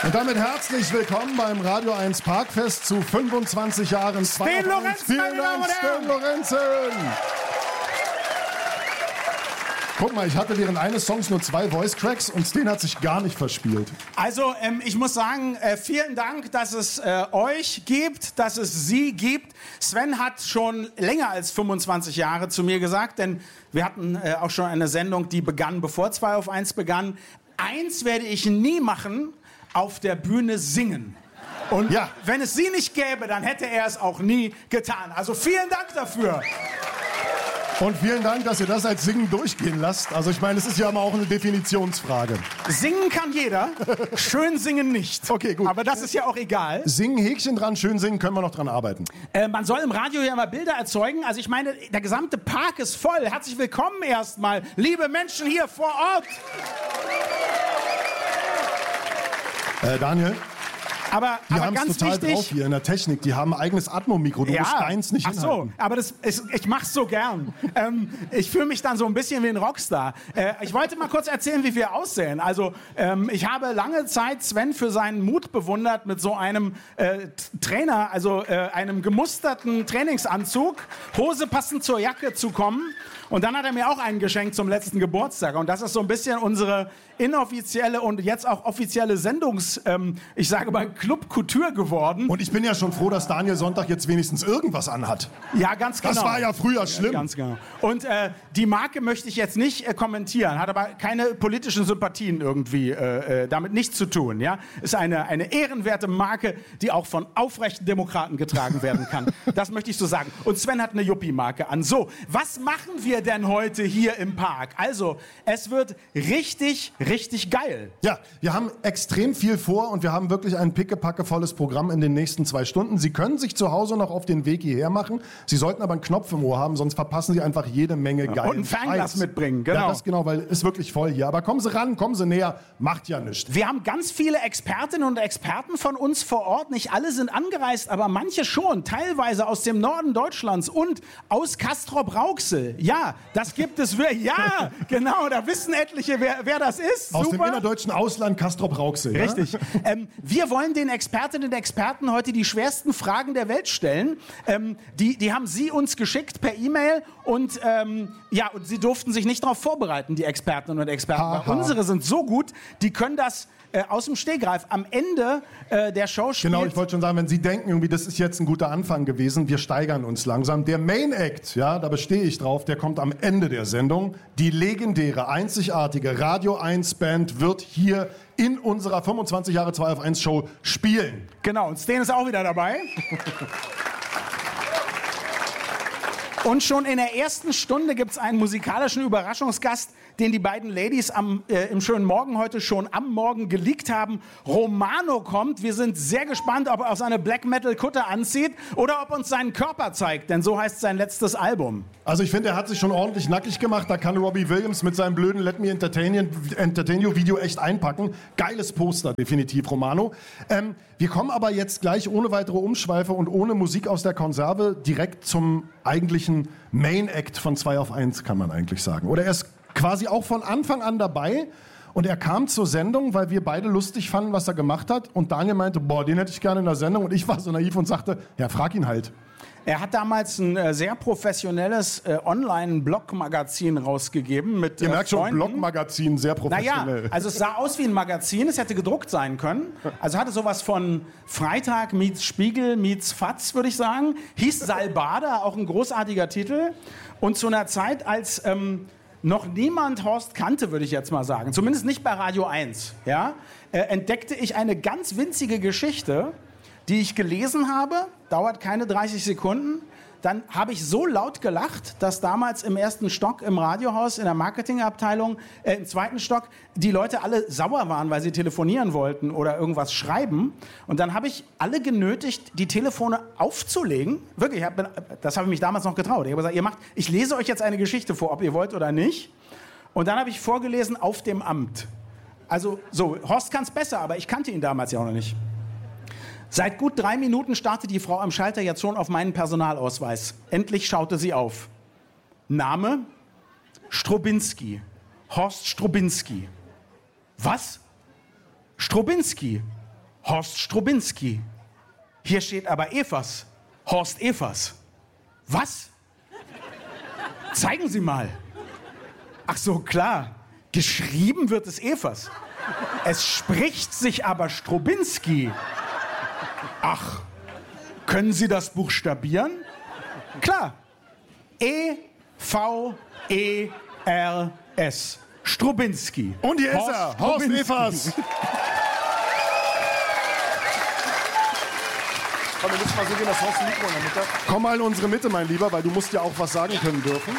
Und damit herzlich willkommen beim Radio 1 Parkfest zu 25 Jahren. Sten Lorenzen, vielen Dank, Sten Lorenzen. Guck mal, ich hatte während eines Songs nur 2 Voice Cracks und Sten hat sich gar nicht verspielt. Also, ich muss sagen, vielen Dank, dass es euch gibt, dass es Sie gibt. Sven hat schon länger als 25 Jahre zu mir gesagt, denn wir hatten auch schon eine Sendung, die begann, bevor 2 auf 1 begann. Eins werde ich nie machen: auf der Bühne singen. Und ja, wenn es Sie nicht gäbe, dann hätte er es auch nie getan. Also vielen Dank dafür. Und vielen Dank, dass ihr das als Singen durchgehen lasst. Also ich meine, es ist ja immer auch eine Definitionsfrage. Singen kann jeder, schön singen nicht. Okay, gut. Aber das ist ja auch egal. Singen, Häkchen dran, schön singen, können wir noch dran arbeiten. Man soll im Radio ja immer Bilder erzeugen. Also ich meine, der gesamte Park ist voll. Herzlich willkommen erstmal, liebe Menschen hier vor Ort. Daniel? Aber ganz total wichtig, drauf hier in der Technik. Die haben ein eigenes Atmo-Mikro. Du musst deins nicht hinhalten. Ach so, aber ich mach's so gern. Ich fühle mich dann so ein bisschen wie ein Rockstar. Ich wollte mal kurz erzählen, wie wir aussehen. Also ich habe lange Zeit Sven für seinen Mut bewundert, mit so einem Trainer, also einem gemusterten Trainingsanzug, Hose passend zur Jacke zu kommen. Und dann hat er mir auch einen geschenkt zum letzten Geburtstag. Und das ist so ein bisschen unsere inoffizielle und jetzt auch offizielle ich sage mal, Club Couture geworden. Und ich bin ja schon froh, dass Daniel Sonntag jetzt wenigstens irgendwas anhat. Ja, ganz genau. Das war ja früher schlimm. Ja, ganz genau. Und die Marke möchte ich jetzt nicht kommentieren, hat aber keine politischen Sympathien irgendwie damit nichts zu tun. Ja? Ist eine ehrenwerte Marke, die auch von aufrechten Demokraten getragen werden kann. Das möchte ich so sagen. Und Sven hat eine Yuppie-Marke an. So, was machen wir denn heute hier im Park? Also, es wird richtig, richtig geil. Ja, wir haben extrem viel vor und wir haben wirklich ein pickepackevolles Programm in den nächsten 2 Stunden. Sie können sich zu Hause noch auf den Weg hierher machen. Sie sollten aber einen Knopf im Ohr haben, sonst verpassen Sie einfach jede Menge geil. Und ein Fernglas mitbringen, genau. Ja, das genau, weil es ist wirklich voll hier. Aber kommen Sie ran, kommen Sie näher, macht ja nichts. Wir haben ganz viele Expertinnen und Experten von uns vor Ort. Nicht alle sind angereist, aber manche schon. Teilweise aus dem Norden Deutschlands und aus Castrop-Rauxel. Ja, das gibt es. Ja, genau, da wissen etliche, wer das ist. Aus Super. dem innerdeutschen Ausland Castrop-Rauxel. Richtig. Ja? Wir wollen den Expertinnen und Experten heute die schwersten Fragen der Welt stellen. Die haben sie uns geschickt per E-Mail und und sie durften sich nicht darauf vorbereiten, die Expertinnen und Experten. Weil unsere sind so gut, die können das aus dem Stegreif. Am Ende der Show spielt... Genau, ich wollte schon sagen, wenn Sie denken, irgendwie, das ist jetzt ein guter Anfang gewesen, wir steigern uns langsam. Der Main Act, ja, da bestehe ich drauf, der kommt am Ende der Sendung. Die legendäre, einzigartige Radio 1 Band wird hier in unserer 25 Jahre 2 auf 1 Show spielen. Genau, und Sten ist auch wieder dabei. Und schon in der ersten Stunde gibt es einen musikalischen Überraschungsgast, den die beiden Ladies im schönen Morgen heute schon am Morgen geleakt haben. Romano kommt. Wir sind sehr gespannt, ob er auch seine Black-Metal-Kutte anzieht oder ob er uns seinen Körper zeigt, denn so heißt sein letztes Album. Also ich finde, er hat sich schon ordentlich nackig gemacht. Da kann Robbie Williams mit seinem blöden Let Me Entertain You Video echt einpacken. Geiles Poster, definitiv, Romano. Wir kommen aber jetzt gleich ohne weitere Umschweife und ohne Musik aus der Konserve direkt zum eigentlichen Main Act von 2 auf 1, kann man eigentlich sagen. Oder er ist quasi auch von Anfang an dabei und er kam zur Sendung, weil wir beide lustig fanden, was er gemacht hat und Daniel meinte, boah, den hätte ich gerne in der Sendung und ich war so naiv und sagte, ja, frag ihn halt. Er hat damals ein sehr professionelles Online-Blog-Magazin rausgegeben mit Ihr merkt schon, Blog-Magazin, sehr professionell. Naja, also es sah aus wie ein Magazin, es hätte gedruckt sein können. Also hatte sowas von Freitag meets Spiegel meets Fatz, würde ich sagen. Hieß Salbada, auch ein großartiger Titel. Und zu einer Zeit, als noch niemand Horst kannte, würde ich jetzt mal sagen, zumindest nicht bei Radio 1, ja, entdeckte ich eine ganz winzige Geschichte, die ich gelesen habe, dauert keine 30 Sekunden. Dann habe ich so laut gelacht, dass damals im ersten Stock im Radiohaus, in der Marketingabteilung, im zweiten Stock, die Leute alle sauer waren, weil sie telefonieren wollten oder irgendwas schreiben. Und dann habe ich alle genötigt, die Telefone aufzulegen. Wirklich, das habe ich mich damals noch getraut. Ich habe gesagt, ich lese euch jetzt eine Geschichte vor, ob ihr wollt oder nicht. Und dann habe ich vorgelesen, auf dem Amt. Also so, Horst kann es besser, aber ich kannte ihn damals ja auch noch nicht. Seit gut 3 Minuten startet die Frau am Schalter jetzt schon auf meinen Personalausweis. Endlich schaute sie auf. Name? Strobinski. Horst Strobinski. Was? Strobinski. Horst Strobinski. Hier steht aber Evers. Horst Evers. Was? Zeigen Sie mal. Ach so, klar. Geschrieben wird es Evers. Es spricht sich aber Strobinski. Ach, können Sie das buchstabieren? Klar. E-V-E-R-S. Strobinski. Und hier ist er, Horst Evers. Komm, wir müssen mal so gehen, dass Horst ein Mikro in der Mitte. Komm mal in unsere Mitte, mein Lieber, weil du musst ja auch was sagen können dürfen.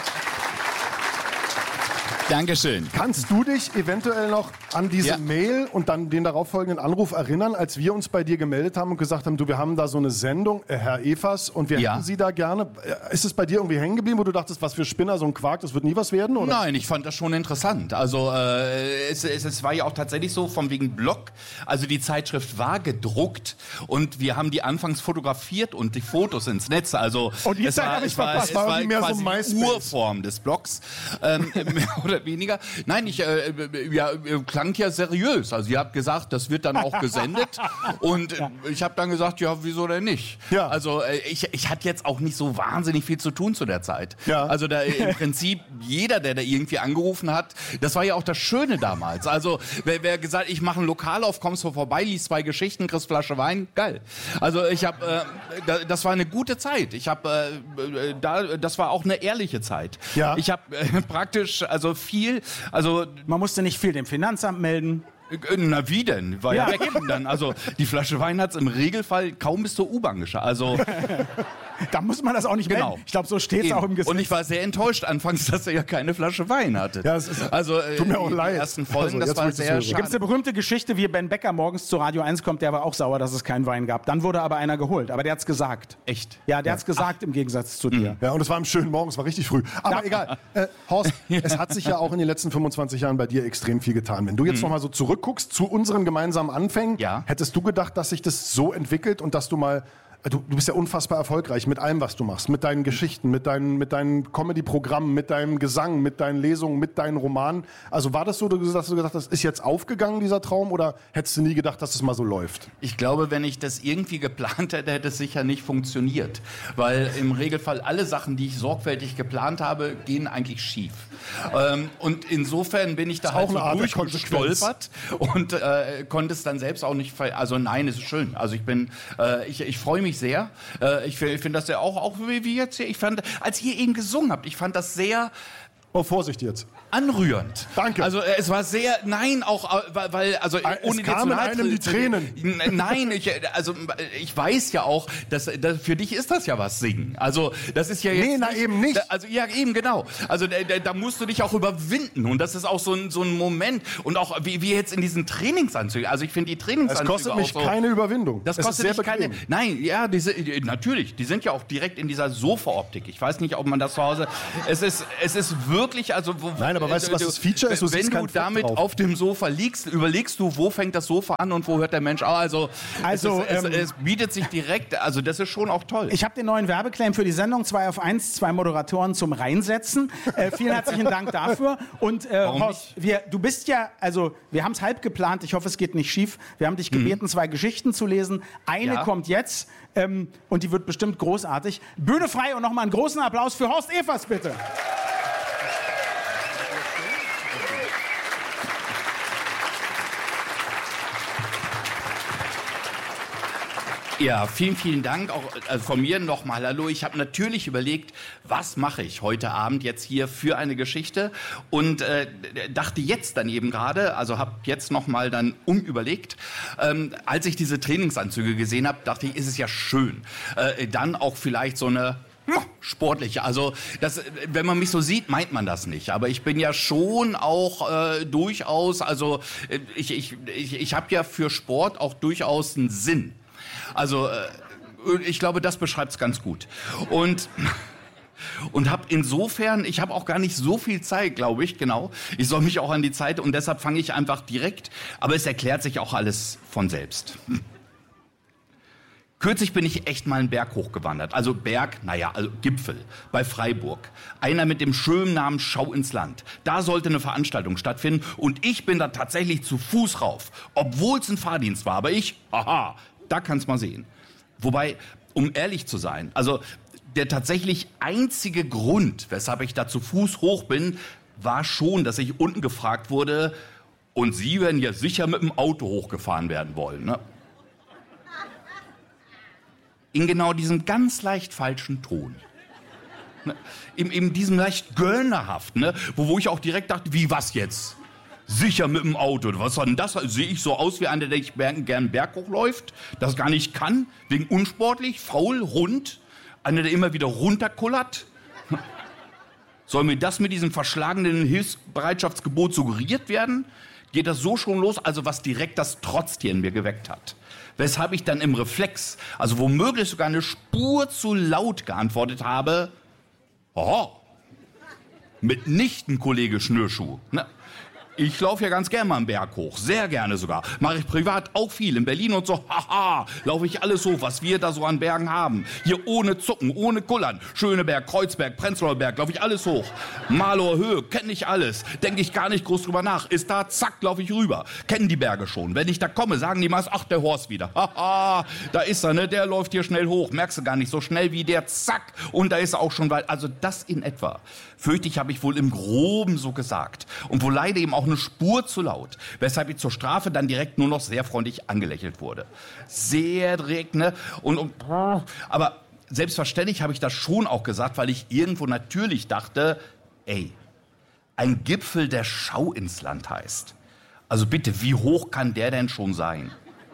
Dankeschön. Kannst du dich eventuell noch an diese Mail und dann den darauffolgenden Anruf erinnern, als wir uns bei dir gemeldet haben und gesagt haben, du, wir haben da so eine Sendung, Herr Evers, und wir hätten Sie da gerne. Ist es bei dir irgendwie hängen geblieben, wo du dachtest, was für Spinner, so ein Quark, das wird nie was werden? Oder? Nein, ich fand das schon interessant. Also es war ja auch tatsächlich so, von wegen Blog, also die Zeitschrift war gedruckt und wir haben die anfangs fotografiert und die Fotos ins Netz. Also und es war quasi so die Urform des Blogs. Mehr oder weniger. Nein, klang ja seriös. Also ihr habt gesagt, das wird dann auch gesendet. Und ich habe dann gesagt, ja, wieso denn nicht? Ja. Also ich hatte jetzt auch nicht so wahnsinnig viel zu tun zu der Zeit. Ja. Also da im Prinzip jeder, der da irgendwie angerufen hat, das war ja auch das Schöne damals. Also wer gesagt, ich mache ein Lokal auf, kommst du vorbei, liest 2 Geschichten, kriegst Flasche Wein, geil. Also ich habe, das war eine gute Zeit. Ich habe, das war auch eine ehrliche Zeit. Ja. Ich habe praktisch, also man musste nicht viel dem Finanzamt melden. Na wie denn? War ja weg dann. Also die Flasche Wein hat's im Regelfall kaum bis zur U-Bahn geschafft. Also da muss man das auch nicht melden. Ich glaube, so steht es auch im Gesetz. Und ich war sehr enttäuscht anfangs, dass er ja keine Flasche Wein hatte. Ja, tut mir auch leid. Die ersten Folgen, das war sehr schade. Da gibt es eine berühmte Geschichte, wie Ben Becker morgens zu Radio 1 kommt, der war auch sauer, dass es keinen Wein gab. Dann wurde aber einer geholt, aber der hat's gesagt. Echt? Ja, der hat's gesagt im Gegensatz zu dir. Ja, und es war am schönen Morgen, es war richtig früh. Aber egal. Horst, es hat sich ja auch in den letzten 25 Jahren bei dir extrem viel getan. Wenn du jetzt noch mal so zurückguckst zu unseren gemeinsamen Anfängen, hättest du gedacht, dass sich das so entwickelt und dass du mal Du bist ja unfassbar erfolgreich mit allem, was du machst. Mit deinen Geschichten, mit deinen Comedy-Programmen, mit deinem Gesang, mit deinen Lesungen, mit deinen Romanen. Also war das so, dass du gesagt hast, ist jetzt aufgegangen, dieser Traum? Oder hättest du nie gedacht, dass es mal so läuft? Ich glaube, wenn ich das irgendwie geplant hätte, hätte es sicher nicht funktioniert. Weil im Regelfall alle Sachen, die ich sorgfältig geplant habe, gehen eigentlich schief. Und insofern bin ich da halt so durchgestolpert und konnte es dann selbst auch nicht... Also nein, es ist schön. Also ich freue mich sehr. Ich finde das ja auch wie jetzt hier. Ich fand, als ihr eben gesungen habt, ich fand das sehr... Oh, Vorsicht jetzt. Anrührend. Danke. Also es war sehr, nein, auch, weil, also ohne es kamen einem die Tränen. Nein, ich weiß ja auch, dass für dich ist das ja was, Singen. Also das ist ja jetzt... Nee, na eben nicht. Also ja, eben genau. Also da musst du dich auch überwinden und das ist auch so ein Moment und auch wie jetzt in diesen Trainingsanzügen. Also ich finde die Trainingsanzüge auch so... Das kostet mich keine Überwindung. Das kostet mich keine... Nein, ja, natürlich, die sind ja auch direkt in dieser Sofa-Optik. Ich weiß nicht, ob man das zu Hause... Es ist wirklich, also... Nein, aber weißt du, was das Feature ist? Wenn du damit auf dem Sofa liegst, überlegst du, wo fängt das Sofa an und wo hört der Mensch auf. Also es bietet sich direkt, also das ist schon auch toll. Ich habe den neuen Werbeclaim für die Sendung 2 auf 1, 2 Moderatoren zum Reinsetzen. Vielen herzlichen Dank dafür. Und Horst, du bist ja, also wir haben es halb geplant, ich hoffe, es geht nicht schief. Wir haben dich gebeten, 2 Geschichten zu lesen. Eine kommt jetzt und die wird bestimmt großartig. Bühne frei und nochmal einen großen Applaus für Horst Evers, bitte. Ja, vielen, vielen Dank. Auch von mir nochmal hallo. Ich habe natürlich überlegt, was mache ich heute Abend jetzt hier für eine Geschichte und dachte jetzt dann eben gerade, also habe jetzt nochmal dann umüberlegt, als ich diese Trainingsanzüge gesehen habe, dachte ich, ist es ja schön. Dann auch vielleicht so eine sportliche, also wenn man mich so sieht, meint man das nicht. Aber ich bin ja schon auch durchaus, also ich habe ja für Sport auch durchaus einen Sinn. Also ich glaube, das beschreibt es ganz gut. Und habe insofern, ich habe auch gar nicht so viel Zeit, glaube ich, genau. Ich soll mich auch an die Zeit und deshalb fange ich einfach direkt, aber es erklärt sich auch alles von selbst. Kürzlich bin ich echt mal einen Berg hochgewandert. Also Berg, also Gipfel bei Freiburg. Einer mit dem schönen Namen Schau ins Land. Da sollte eine Veranstaltung stattfinden und ich bin da tatsächlich zu Fuß rauf. Obwohl es ein Fahrdienst war, aber da kannst mal sehen. Wobei, um ehrlich zu sein, also der tatsächlich einzige Grund, weshalb ich da zu Fuß hoch bin, war schon, dass ich unten gefragt wurde, und Sie werden ja sicher mit dem Auto hochgefahren werden wollen, ne? In genau diesem ganz leicht falschen Ton. Ne? In diesem leicht gönnerhaften, ne? Wo ich auch direkt dachte, wie, was jetzt? Sicher mit dem Auto. Was war denn das? Sehe ich so aus wie einer, der gern Berg hochläuft, das gar nicht kann, wegen unsportlich, faul, rund? Einer, der immer wieder runterkullert? Soll mir das mit diesem verschlagenen Hilfsbereitschaftsgebot suggeriert werden? Geht das so schon los, also was direkt das Trotztier in mir geweckt hat? Weshalb ich dann im Reflex, also womöglich sogar eine Spur zu laut geantwortet habe, mitnichten, Kollege Schnürschuh. Ne? Ich laufe ja ganz gerne mal einen Berg hoch, sehr gerne sogar. Mache ich privat auch viel, in Berlin und so, laufe ich alles hoch, was wir da so an Bergen haben. Hier ohne Zucken, ohne Kullern. Schöneberg, Kreuzberg, Prenzlauer Berg, laufe ich alles hoch. Malower Höhe, kenne ich alles. Denke ich gar nicht groß drüber nach. Ist da, zack, laufe ich rüber. Kennen die Berge schon. Wenn ich da komme, sagen die meist, ach, der Horst wieder. Da ist er, ne, der läuft hier schnell hoch. Merkst du gar nicht, so schnell wie der, zack. Und da ist er auch schon weit. Also das in etwa. Fürchte ich, habe ich wohl im Groben so gesagt. Und wohl leider eben auch eine Spur zu laut, weshalb ich zur Strafe dann direkt nur noch sehr freundlich angelächelt wurde. Sehr direkt, ne? Aber selbstverständlich habe ich das schon auch gesagt, weil ich irgendwo natürlich dachte, ein Gipfel, der Schau ins Land heißt. Also bitte, wie hoch kann der denn schon sein?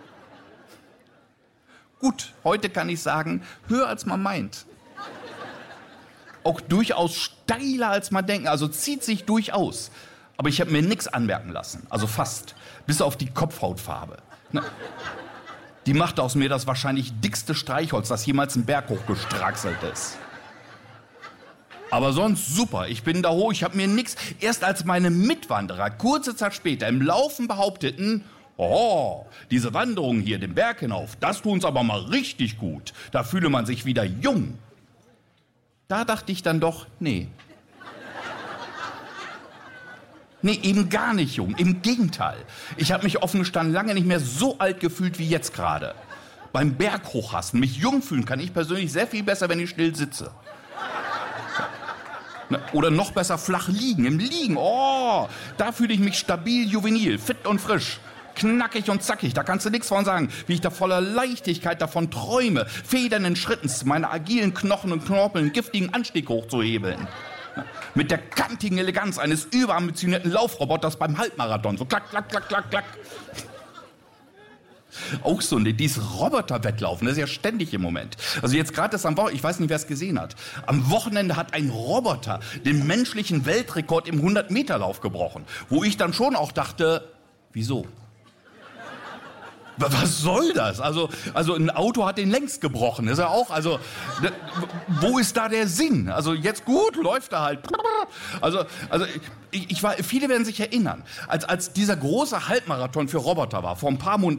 Gut, heute kann ich sagen, höher als man meint. Auch durchaus steiler als man denkt, also zieht sich durchaus. Aber ich habe mir nichts anmerken lassen, also fast, bis auf die Kopfhautfarbe. Ne? Die machte aus mir das wahrscheinlich dickste Streichholz, das jemals einen Berg hochgestraxelt ist. Aber sonst super, ich bin da hoch, ich habe mir nichts. Erst als meine Mitwanderer kurze Zeit später im Laufen behaupteten, diese Wanderung hier den Berg hinauf, das tut uns aber mal richtig gut. Da fühle man sich wieder jung. Da dachte ich dann doch, nee, eben gar nicht jung. Im Gegenteil. Ich habe mich offen gestanden lange nicht mehr so alt gefühlt wie jetzt gerade. Beim Berghochhassen, mich jung fühlen kann ich persönlich sehr viel besser, wenn ich still sitze. Oder noch besser flach liegen. Im Liegen, da fühle ich mich stabil, juvenil, fit und frisch. Knackig und zackig, da kannst du nichts von sagen, wie ich da voller Leichtigkeit davon träume, federnden Schritten meine agilen Knochen und Knorpel einen giftigen Anstieg hochzuhebeln. Mit der kantigen Eleganz eines überambitionierten Laufroboters beim Halbmarathon, so klack, klack, klack, klack, klack. Auch so, dieses Roboterwettlaufen, das ist ja ständig im Moment. Also jetzt gerade das am Wochenende, ich weiß nicht, wer es gesehen hat. Am Wochenende hat ein Roboter den menschlichen Weltrekord im 100-Meter-Lauf gebrochen. Wo ich dann schon auch dachte, wieso? Was soll das? Also ein Auto hat den längst gebrochen. Ist ja auch, wo ist da der Sinn? Also jetzt gut, läuft er halt. Also viele werden sich erinnern, als dieser große Halbmarathon für Roboter war, vor ein paar Monaten,